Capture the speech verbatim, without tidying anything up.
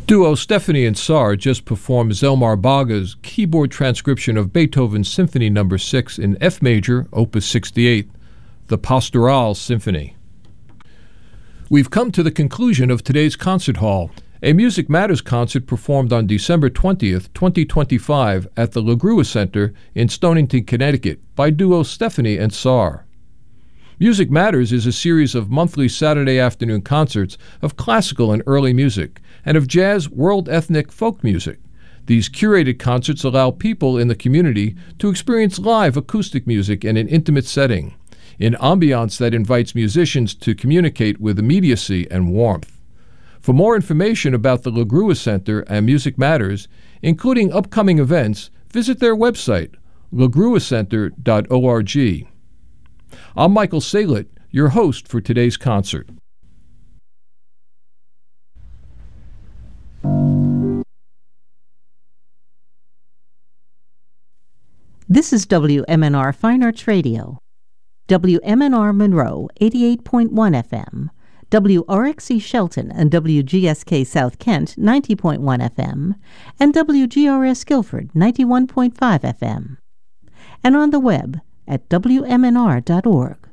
Duo Stephanie and Sar just performed Zelmar Baga's keyboard transcription of Beethoven's Symphony Number six in F major, Opus sixty-eight, the Pastoral Symphony. We've come to the conclusion of today's concert hall. A Music Matters concert performed on December twentieth, twenty twenty-five at the LaGrua Center in Stonington, Connecticut by Duo Stephanie and Sar. Music Matters is a series of monthly Saturday afternoon concerts of classical and early music, and of jazz, world ethnic folk music. These curated concerts allow people in the community to experience live acoustic music in an intimate setting, in ambiance that invites musicians to communicate with immediacy and warmth. For more information about the LaGrua Center and Music Matters, including upcoming events, visit their website, lagrua center dot org. I'm Michael Salet, your host for today's concert. This is W M N R Fine Arts Radio. W M N R Monroe, eighty-eight point one F M. W R X C Shelton and W G S K South Kent, ninety point one F M. And W G R S Guilford, ninety-one point five F M. And on the web at W M N R dot org.